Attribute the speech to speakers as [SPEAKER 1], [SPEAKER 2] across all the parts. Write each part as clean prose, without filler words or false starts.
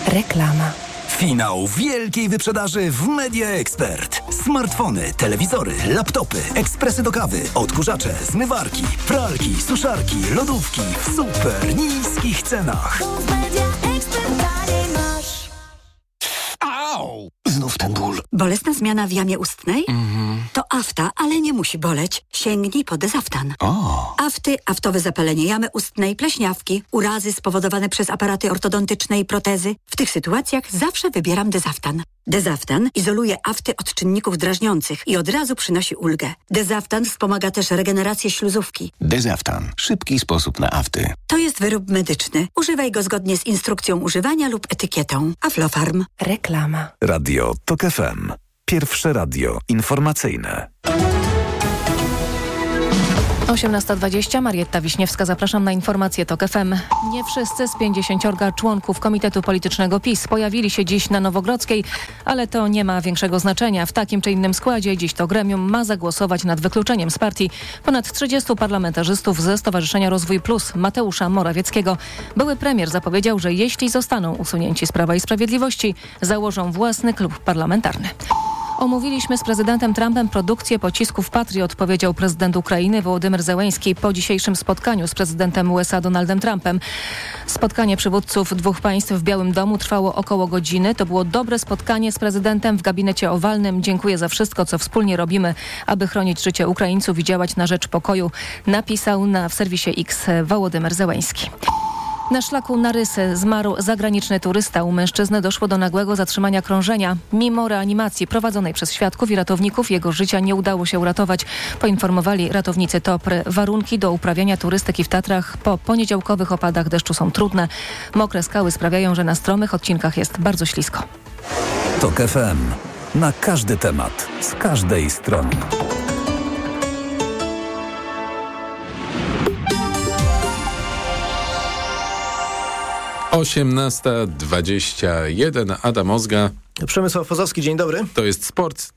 [SPEAKER 1] Reklama.
[SPEAKER 2] Finał wielkiej wyprzedaży w Media Expert. Smartfony, telewizory, laptopy, ekspresy do kawy, odkurzacze, zmywarki, pralki, suszarki, lodówki w super niskich cenach.
[SPEAKER 3] Au! Znów ten ból.
[SPEAKER 4] Bolesna zmiana w jamie ustnej? To afta, ale nie musi boleć. Sięgnij po Dezaftan. Afty, aftowe zapalenie jamy ustnej, pleśniawki, urazy spowodowane przez aparaty ortodontyczne i protezy. W tych sytuacjach zawsze wybieram Dezaftan. Dezaftan izoluje afty od czynników drażniących i od razu przynosi ulgę. Dezaftan wspomaga też regenerację śluzówki.
[SPEAKER 3] Dezaftan. Szybki sposób na afty.
[SPEAKER 4] To jest wyrób medyczny. Używaj go zgodnie z instrukcją używania lub etykietą. Aflofarm.
[SPEAKER 1] Reklama.
[SPEAKER 5] Radio TOK FM. Pierwsze radio informacyjne.
[SPEAKER 6] 18:20, Marietta Wiśniewska, zapraszam na informacje TOK FM. Nie wszyscy z 50 członków Komitetu Politycznego PiS pojawili się dziś na Nowogrodzkiej, ale to nie ma większego znaczenia. W takim czy innym składzie dziś to gremium ma zagłosować nad wykluczeniem z partii ponad 30 parlamentarzystów ze Stowarzyszenia Rozwój Plus Mateusza Morawieckiego. Były premier zapowiedział, że jeśli zostaną usunięci z Prawa i Sprawiedliwości, założą własny klub parlamentarny. Omówiliśmy z prezydentem Trumpem produkcję pocisków Patriot, powiedział prezydent Ukrainy Wołodymyr Zełenski po dzisiejszym spotkaniu z prezydentem USA Donaldem Trumpem. Spotkanie przywódców dwóch państw w Białym Domu trwało około godziny. To było dobre spotkanie z prezydentem w gabinecie owalnym. Dziękuję za wszystko, co wspólnie robimy, aby chronić życie Ukraińców i działać na rzecz pokoju, napisał w serwisie X Wołodymyr Zełenski. Na szlaku na Rysy zmarł zagraniczny turysta. U mężczyzny doszło do nagłego zatrzymania krążenia. Mimo reanimacji prowadzonej przez świadków i ratowników jego życia nie udało się uratować, poinformowali ratownicy TOPR. Warunki do uprawiania turystyki w Tatrach po poniedziałkowych opadach deszczu są trudne. Mokre skały sprawiają, że na stromych odcinkach jest bardzo ślisko.
[SPEAKER 5] TOK FM. Na każdy temat, z każdej strony.
[SPEAKER 7] 18:21. Adam Ozga.
[SPEAKER 8] Przemysław Pozowski, dzień dobry.
[SPEAKER 7] To jest Sport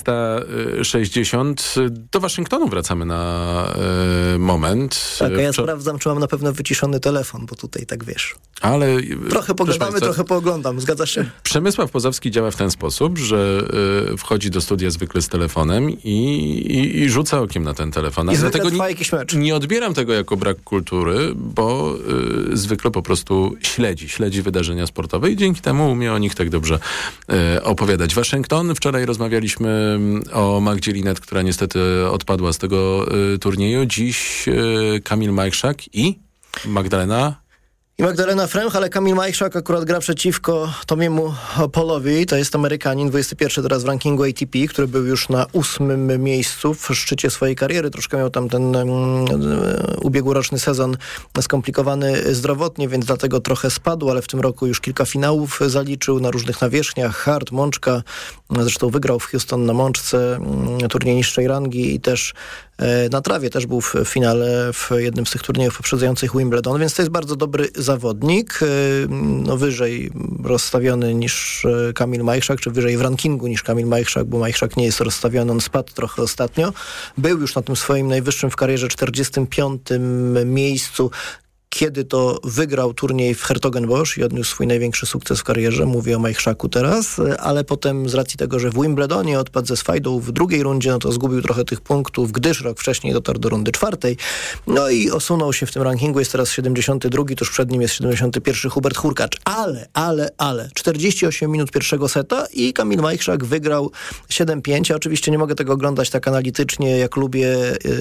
[SPEAKER 7] 360. Do Waszyngtonu wracamy na moment.
[SPEAKER 8] Tak, a ja sprawdzam, czy mam na pewno wyciszony telefon, bo tutaj tak wiesz.
[SPEAKER 7] Ale
[SPEAKER 8] trochę pogadamy, trochę pooglądam. Zgadzasz się?
[SPEAKER 7] Przemysław Pozowski działa w ten sposób, że wchodzi do studia zwykle z telefonem i rzuca okiem na ten telefon.
[SPEAKER 8] I zwykle trwa jakiś mecz.
[SPEAKER 7] Nie odbieram tego jako brak kultury, bo zwykle po prostu śledzi wydarzenia sportowe i dzięki temu umie o nich tak dobrze opowiadać. Waszyngton. Wczoraj rozmawialiśmy o Magdzie Linnet, która niestety odpadła z tego turnieju. Dziś Kamil Majchrzak i Magdalena
[SPEAKER 8] Fremch, ale Kamil Majchrzak akurat gra przeciwko Tomiemu Paulowi. To jest Amerykanin, 21 teraz w rankingu ATP, który był już na 8. miejscu w szczycie swojej kariery. Troszkę miał tam ten ubiegłoroczny sezon skomplikowany zdrowotnie, więc dlatego trochę spadł, ale w tym roku już kilka finałów zaliczył na różnych nawierzchniach. Hard, Mączka, zresztą wygrał w Houston na Mączce turniej niższej rangi i też na trawie też był w finale w jednym z tych turniejów poprzedzających Wimbledon, więc to jest bardzo dobry zawodnik, no wyżej rozstawiony niż Kamil Majchrzak, czy wyżej w rankingu niż Kamil Majchrzak, bo Majchrzak nie jest rozstawiony, on spadł trochę ostatnio. Był już na tym swoim najwyższym w karierze 45. miejscu, kiedy to wygrał turniej w Hertogenbosch i odniósł swój największy sukces w karierze. Mówię o Majchrzaku teraz, ale potem z racji tego, że w Wimbledonie odpadł ze Swajdą w drugiej rundzie, no to zgubił trochę tych punktów, gdyż rok wcześniej dotarł do rundy 4. No i osunął się w tym rankingu, jest teraz 72, tuż przed nim jest 71 Hubert Hurkacz. Ale 48 minut pierwszego seta i Kamil Majchrzak wygrał 7-5. Ja oczywiście nie mogę tego oglądać tak analitycznie, jak lubię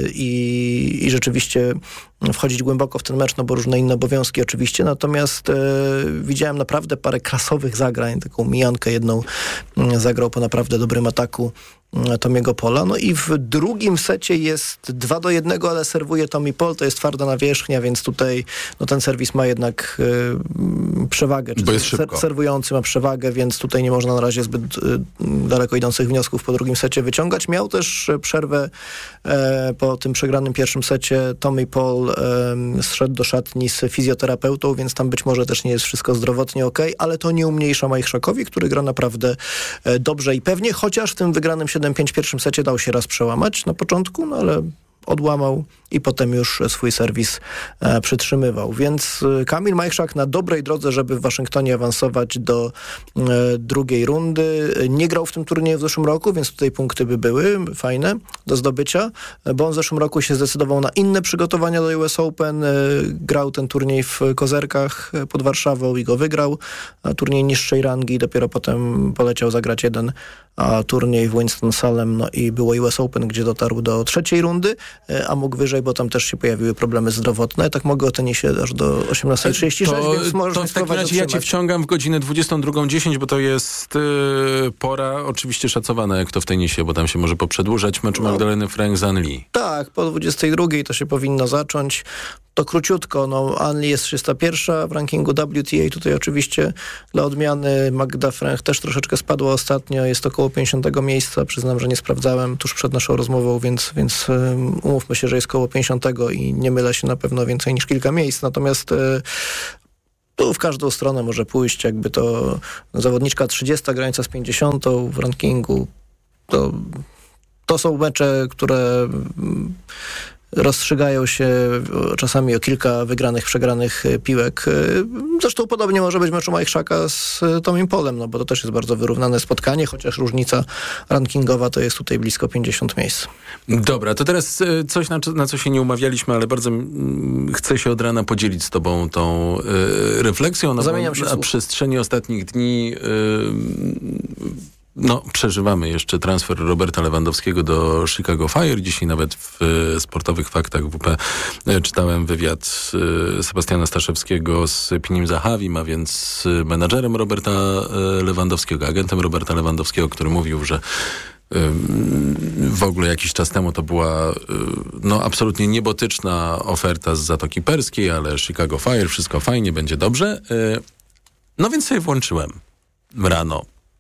[SPEAKER 8] i rzeczywiście wchodzić głęboko w ten mecz, no bo różne inne obowiązki oczywiście, natomiast widziałem naprawdę parę klasowych zagrań, taką mijankę jedną zagrał po naprawdę dobrym ataku Tomiego Paula. No i w drugim secie jest 2-1, ale serwuje Tommy Paul, to jest twarda nawierzchnia, więc tutaj no, ten serwis ma jednak przewagę.
[SPEAKER 7] Bo jest szybko.
[SPEAKER 8] Serwujący ma przewagę, więc tutaj nie można na razie zbyt daleko idących wniosków po drugim secie wyciągać. Miał też przerwę po tym przegranym pierwszym secie. Tommy Paul zszedł do szatni z fizjoterapeutą, więc tam być może też nie jest wszystko zdrowotnie okej, ale to nie umniejsza Majchrzakowi, który gra naprawdę dobrze i pewnie, chociaż w tym wygranym 7-5 w pierwszym secie dał się raz przełamać na początku, no ale odłamał i potem już swój serwis przytrzymywał. Więc Kamil Majchrzak na dobrej drodze, żeby w Waszyngtonie awansować do drugiej rundy. Nie grał w tym turnieju w zeszłym roku, więc tutaj punkty by były fajne do zdobycia, bo on w zeszłym roku się zdecydował na inne przygotowania do US Open. Grał ten turniej w Kozerkach pod Warszawą i go wygrał. Turniej niższej rangi, dopiero potem poleciał zagrać jeden turniej w Winston-Salem, no i było US Open, gdzie dotarł do trzeciej rundy, a mógł wyżej, bo tam też się pojawiły problemy zdrowotne. Tak mogę o tenisie aż do 18:36, więc możesz
[SPEAKER 7] to w takim razie ja cię wciągam w godzinę 22:10, bo to jest pora oczywiście szacowana, jak to w tenisie, bo tam się może poprzedłużać mecz Magdaleny Frank-Zhang Li.
[SPEAKER 8] Tak, po 22:00 to się powinno zacząć. To króciutko, Ann Li jest 301 w rankingu WTA, tutaj oczywiście dla odmiany Magda Frank też troszeczkę spadła ostatnio, jest około 50 miejsca, przyznam, że nie sprawdzałem tuż przed naszą rozmową, więc umówmy się, że jest koło 50 i nie mylę się na pewno więcej niż kilka miejsc, natomiast tu w każdą stronę może pójść, jakby to zawodniczka 30 grająca z 50 w rankingu, to są mecze, które rozstrzygają się czasami o kilka wygranych, przegranych piłek. Zresztą podobnie może być meczu Majchrzaka z Tomim Polem, bo to też jest bardzo wyrównane spotkanie, chociaż różnica rankingowa to jest tutaj blisko 50 miejsc.
[SPEAKER 7] Dobra, to teraz coś, na co się nie umawialiśmy, ale bardzo chcę się od rana podzielić z tobą tą refleksją. Na przestrzeni ostatnich dni przeżywamy jeszcze transfer Roberta Lewandowskiego do Chicago Fire. Dzisiaj nawet w Sportowych Faktach WP czytałem wywiad Sebastiana Staszewskiego z Pinim Zahavim, a więc menadżerem Roberta Lewandowskiego, agentem Roberta Lewandowskiego, który mówił, że w ogóle jakiś czas temu to była absolutnie niebotyczna oferta z Zatoki Perskiej, ale Chicago Fire, wszystko fajnie, będzie dobrze. Więc sobie włączyłem rano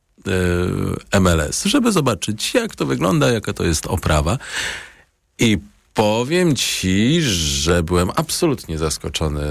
[SPEAKER 7] MLS, żeby zobaczyć, jak to wygląda, jaka to jest oprawa. I powiem ci, że byłem absolutnie zaskoczony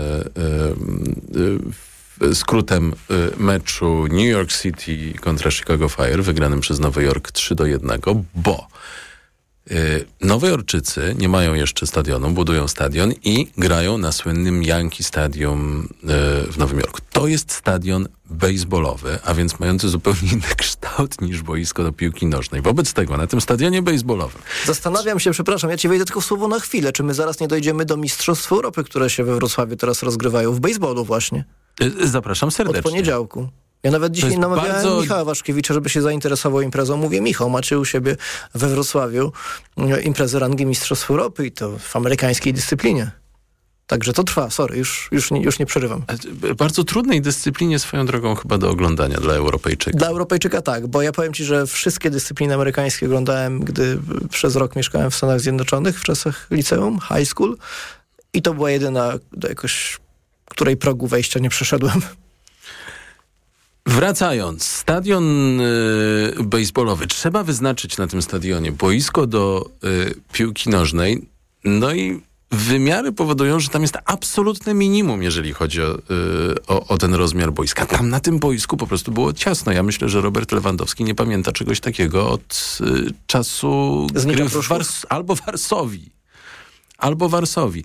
[SPEAKER 7] skrótem meczu New York City kontra Chicago Fire, wygranym przez Nowy Jork 3-1, bo Nowojorczycy nie mają jeszcze stadionu, budują stadion i grają na słynnym Yankee Stadium w Nowym Jorku. To jest stadion bejsbolowy, a więc mający zupełnie inny kształt niż boisko do piłki nożnej. Wobec tego na tym stadionie bejsbolowym...
[SPEAKER 8] Zastanawiam się, przepraszam, ja ci wejdę tylko słowo na chwilę, czy my zaraz nie dojdziemy do Mistrzostw Europy, które się we Wrocławiu teraz rozgrywają w bejsbolu właśnie.
[SPEAKER 7] Zapraszam serdecznie.
[SPEAKER 8] Od poniedziałku. Ja nawet dzisiaj namawiałem Michała Waszkiewicza, żeby się zainteresował imprezą. Mówię, Michał, macie u siebie we Wrocławiu imprezę rangi Mistrzostw Europy i to w amerykańskiej dyscyplinie. Także to trwa, sorry, już nie przerywam.
[SPEAKER 7] Bardzo trudnej dyscyplinie swoją drogą chyba do oglądania dla Europejczyka.
[SPEAKER 8] Dla Europejczyka tak, bo ja powiem ci, że wszystkie dyscypliny amerykańskie oglądałem, gdy przez rok mieszkałem w Stanach Zjednoczonych w czasach liceum, high school i to była jedyna jakoś, której progu wejścia nie przeszedłem.
[SPEAKER 7] Wracając, stadion bejsbolowy. Trzeba wyznaczyć na tym stadionie boisko do piłki nożnej, i wymiary powodują, że tam jest absolutne minimum, jeżeli chodzi o ten rozmiar boiska. Tam na tym boisku po prostu było ciasno. Ja myślę, że Robert Lewandowski nie pamięta czegoś takiego od czasu gry albo Warsowii.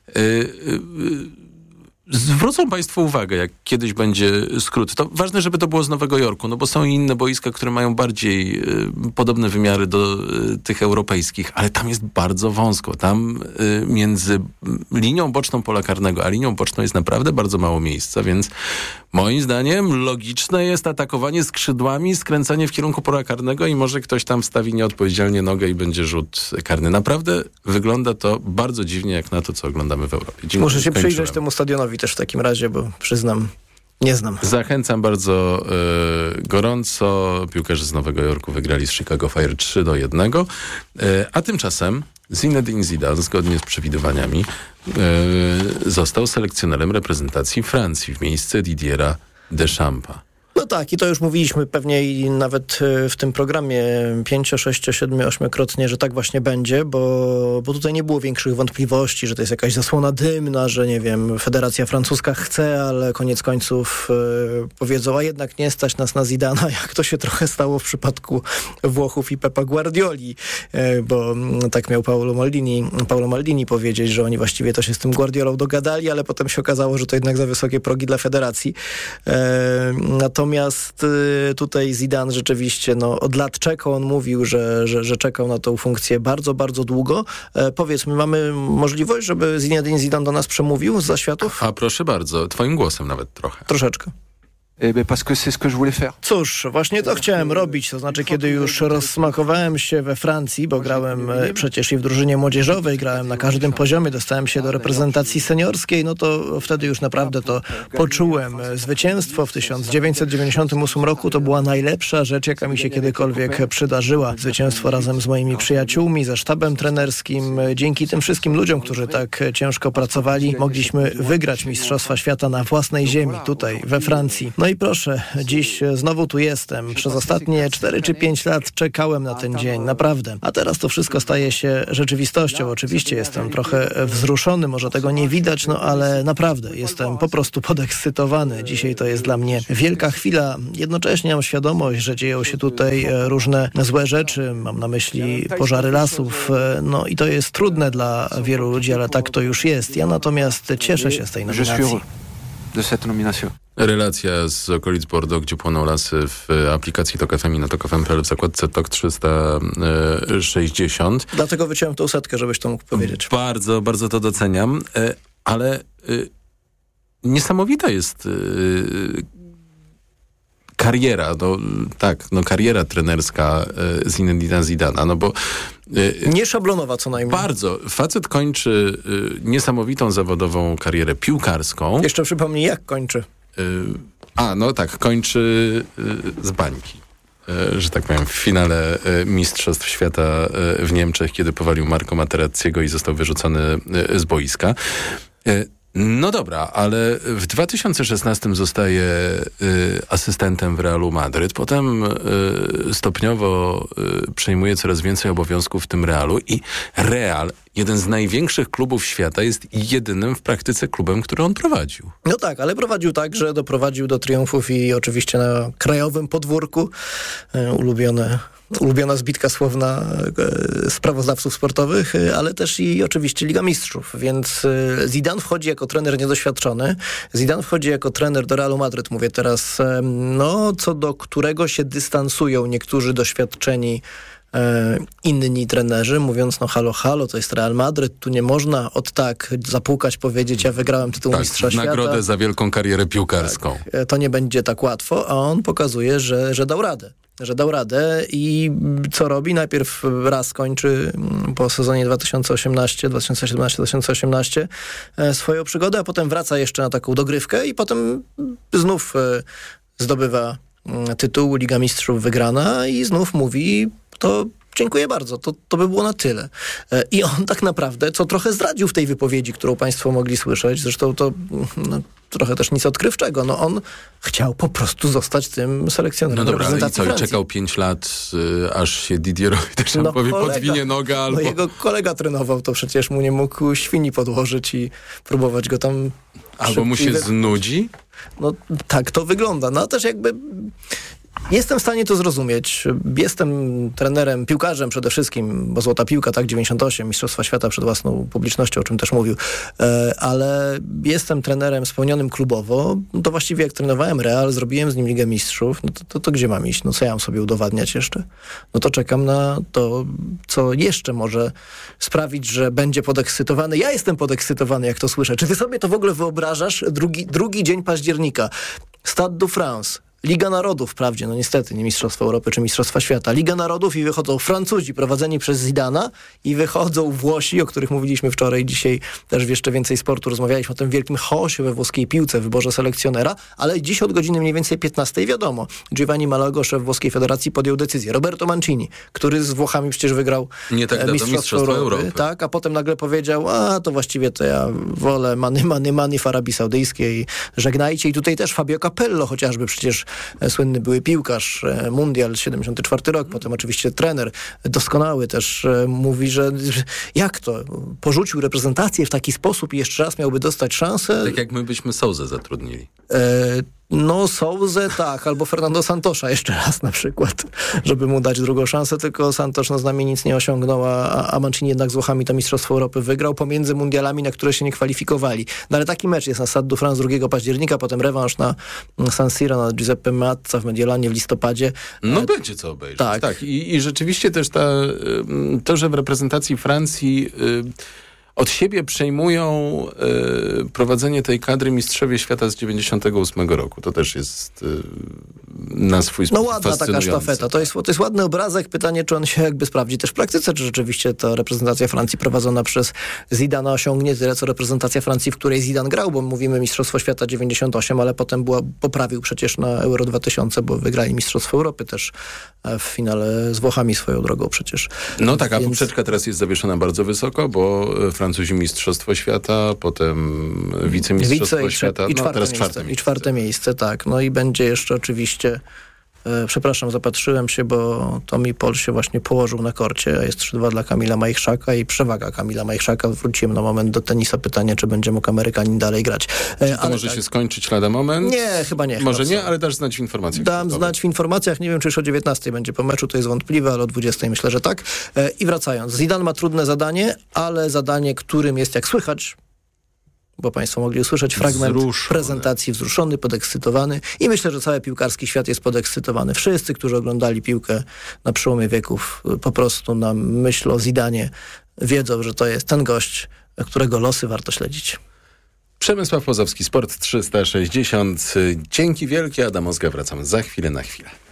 [SPEAKER 7] Zwrócą Państwo uwagę, jak kiedyś będzie skrót. To ważne, żeby to było z Nowego Jorku, bo są inne boiska, które mają bardziej podobne wymiary do tych europejskich, ale tam jest bardzo wąsko. Tam między linią boczną pola karnego a linią boczną jest naprawdę bardzo mało miejsca, więc moim zdaniem logiczne jest atakowanie skrzydłami, skręcanie w kierunku pola karnego i może ktoś tam wstawi nieodpowiedzialnie nogę i będzie rzut karny. Naprawdę wygląda to bardzo dziwnie, jak na to, co oglądamy w Europie. Dziękuję.
[SPEAKER 8] Muszę się przyjrzeć temu stadionowi też w takim razie, bo przyznam, nie znam.
[SPEAKER 7] Zachęcam bardzo gorąco. Piłkarze z Nowego Jorku wygrali z Chicago Fire 3-1. A tymczasem Zinedine Zidane, zgodnie z przewidywaniami, został selekcjonerem reprezentacji Francji w miejsce Didiera Deschampa.
[SPEAKER 8] No tak, i to już mówiliśmy pewnie i nawet w tym programie 5, 6, 7, 8-krotnie, że tak właśnie będzie, bo tutaj nie było większych wątpliwości, że to jest jakaś zasłona dymna, że nie wiem, Federacja Francuska chce, ale koniec końców powiedzą, a jednak nie stać nas na Zidana, jak to się trochę stało w przypadku Włochów i Pepa Guardioli, bo tak miał Paolo Maldini powiedzieć, że oni właściwie to się z tym Guardiolą dogadali, ale potem się okazało, że to jednak za wysokie progi dla federacji. Natomiast tutaj Zidane rzeczywiście od lat czekał, on mówił, że czekał na tą funkcję bardzo, bardzo długo. Powiedzmy, mamy możliwość, żeby Zinedine Zidane do nas przemówił z zaświatów?
[SPEAKER 7] A proszę bardzo, twoim głosem nawet trochę.
[SPEAKER 8] Troszeczkę. Cóż, właśnie to chciałem robić, to znaczy kiedy już rozsmakowałem się we Francji, bo grałem przecież i w drużynie młodzieżowej, grałem na każdym poziomie, dostałem się do reprezentacji seniorskiej, no to wtedy już naprawdę to poczułem. Zwycięstwo w 1998 roku to była najlepsza rzecz, jaka mi się kiedykolwiek przydarzyła. Zwycięstwo razem z moimi przyjaciółmi, ze sztabem trenerskim. Dzięki tym wszystkim ludziom, którzy tak ciężko pracowali, mogliśmy wygrać Mistrzostwa Świata na własnej ziemi, tutaj we Francji. No i proszę, dziś znowu tu jestem. Przez ostatnie 4 czy 5 lat czekałem na ten dzień, naprawdę. A teraz to wszystko staje się rzeczywistością. Oczywiście jestem trochę wzruszony, może tego nie widać, ale naprawdę jestem po prostu podekscytowany. Dzisiaj to jest dla mnie wielka chwila. Jednocześnie mam świadomość, że dzieją się tutaj różne złe rzeczy. Mam na myśli pożary lasów. No i to jest trudne dla wielu ludzi, ale tak to już jest. Ja natomiast cieszę się z tej nominacji.
[SPEAKER 7] Relacja z okolic Bordeaux, gdzie płoną lasy, w aplikacji TOK FM i na TOK FM.pl w zakładce TOK 360.
[SPEAKER 8] Dlatego wyciąłem tą setkę, żebyś to mógł powiedzieć.
[SPEAKER 7] Bardzo, bardzo to doceniam, ale niesamowita jest kariera, kariera trenerska Zinedina Zidana, bo
[SPEAKER 8] nie szablonowa co najmniej.
[SPEAKER 7] Bardzo. Facet kończy niesamowitą zawodową karierę piłkarską.
[SPEAKER 8] Jeszcze przypomnij, jak kończy.
[SPEAKER 7] Kończy z bańki. Że tak powiem, w finale Mistrzostw Świata w Niemczech, kiedy powalił Marco Materazziego i został wyrzucony z boiska. No dobra, ale w 2016 zostaje asystentem w Realu Madryt. Potem stopniowo przejmuje coraz więcej obowiązków w tym Realu i Real, jeden z największych klubów świata, jest jedynym w praktyce klubem, który on prowadził.
[SPEAKER 8] No tak, ale prowadził tak, że doprowadził do triumfów i oczywiście na krajowym podwórku ulubiona zbitka słowna sprawozdawców sportowych, ale też i oczywiście Liga Mistrzów, więc Zidane wchodzi jako trener niedoświadczony. Zidane wchodzi jako trener do Realu Madryt, mówię teraz, co do którego się dystansują niektórzy doświadczeni inni trenerzy, mówiąc halo, to jest Real Madryt, tu nie można od tak zapukać, powiedzieć, ja wygrałem tytuł mistrza świata.
[SPEAKER 7] Nagrodę za wielką karierę piłkarską.
[SPEAKER 8] Tak, to nie będzie tak łatwo, a on pokazuje, że dał radę. Że dał radę i co robi? Najpierw raz kończy po sezonie 2017-2018 swoją przygodę, a potem wraca jeszcze na taką dogrywkę i potem znów zdobywa tytuł Liga Mistrzów wygrana i znów mówi, to dziękuję bardzo, to by było na tyle. I on tak naprawdę, co trochę zdradził w tej wypowiedzi, którą państwo mogli słyszeć, zresztą to trochę też nic odkrywczego, on chciał po prostu zostać tym selekcjonerem reprezentacji Francji.
[SPEAKER 7] I czekał 5 lat, aż się Didierowi też podwinie noga, albo...
[SPEAKER 8] jego kolega trenował, to przecież mu nie mógł świni podłożyć i próbować go tam...
[SPEAKER 7] Albo mu się znudzi?
[SPEAKER 8] Tak to wygląda. Też jakby... Jestem w stanie to zrozumieć. Jestem trenerem, piłkarzem przede wszystkim, bo Złota Piłka, 98, Mistrzostwa Świata przed własną publicznością, o czym też mówił, ale jestem trenerem spełnionym klubowo. To właściwie jak trenowałem Real, zrobiłem z nim Ligę Mistrzów, to gdzie mam iść? Co ja mam sobie udowadniać jeszcze? To czekam na to, co jeszcze może sprawić, że będzie podekscytowany. Ja jestem podekscytowany, jak to słyszę. Czy ty sobie to w ogóle wyobrażasz? Drugi dzień października. Stade de France. Liga Narodów, wprawdzie, niestety, nie Mistrzostwa Europy czy Mistrzostwa Świata. Liga Narodów i wychodzą Francuzi prowadzeni przez Zidana i wychodzą Włosi, o których mówiliśmy wczoraj, dzisiaj też w Jeszcze Więcej Sportu rozmawialiśmy o tym wielkim chaosie we włoskiej piłce, w wyborze selekcjonera, ale dziś od godziny mniej więcej 15 wiadomo. Giovanni Malago, szef włoskiej federacji, podjął decyzję. Roberto Mancini, który z Włochami przecież wygrał Mistrzostwo Europy. Tak, a potem nagle powiedział, to właściwie to ja wolę money w Arabii Saudyjskiej, żegnajcie. I tutaj też Fabio Capello chociażby przecież słynny były piłkarz, Mundial 74 rok, potem oczywiście trener, doskonały też, mówi, że jak to? Porzucił reprezentację w taki sposób i jeszcze raz miałby dostać szansę?
[SPEAKER 7] Tak jak my byśmy Souzę zatrudnili.
[SPEAKER 8] No, Souzę tak, albo Fernando Santosza jeszcze raz na przykład, żeby mu dać drugą szansę, tylko Santosz z nami nic nie osiągnął, a Mancini jednak z Włochami to Mistrzostwo Europy wygrał pomiędzy mundialami, na które się nie kwalifikowali. No ale taki mecz jest na Stade de France 2 października, potem rewanż na San Siro, na Giuseppe Meazza w Mediolanie w listopadzie.
[SPEAKER 7] No będzie co obejrzeć.
[SPEAKER 8] Tak.
[SPEAKER 7] I rzeczywiście też to, że w reprezentacji Francji od siebie przejmują prowadzenie tej kadry mistrzowie świata z 98 roku. To też jest na swój sposób
[SPEAKER 8] ładna taka sztafeta. To jest ładny obrazek. Pytanie, czy on się jakby sprawdzi też w praktyce, czy rzeczywiście ta reprezentacja Francji prowadzona przez Zidana osiągnie tyle, co reprezentacja Francji, w której Zidane grał, bo mówimy Mistrzostwo Świata 98, ale potem poprawił przecież na Euro 2000, bo wygrali Mistrzostwo Europy też w finale z Włochami swoją drogą przecież.
[SPEAKER 7] No tak, a poprzeczka teraz jest zawieszona bardzo wysoko, bo Francuzi Mistrzostwo Świata, potem wicemistrzostwo świata, teraz czwarte miejsce.
[SPEAKER 8] I czwarte miejsce, tak. No i będzie jeszcze oczywiście, przepraszam, zapatrzyłem się, bo Tommy Paul się właśnie położył na korcie, jest 3-2 dla Kamila Majchrzaka i przewaga Kamila Majchrzaka. Wróciłem na moment do tenisa. Pytanie, czy będzie mógł Amerykanin dalej grać.
[SPEAKER 7] Czy to może się skończyć lada moment?
[SPEAKER 8] Nie, chyba nie.
[SPEAKER 7] Może nie, ale dasz znać w informacjach.
[SPEAKER 8] Dam znać w informacjach. Nie wiem, czy już o 19 będzie po meczu, to jest wątpliwe, ale o 20 myślę, że tak. I wracając. Zidane ma trudne zadanie, ale zadanie, którym jest, jak słychać, bo państwo mogli usłyszeć fragment prezentacji, wzruszony, podekscytowany i myślę, że cały piłkarski świat jest podekscytowany. Wszyscy, którzy oglądali piłkę na przełomie wieków, po prostu na myśl o Zidanie wiedzą, że to jest ten gość, którego losy warto śledzić.
[SPEAKER 7] Przemysław Pozowski, Sport 360. Dzięki wielkie, Adam Ozga, wracam za chwilę na chwilę.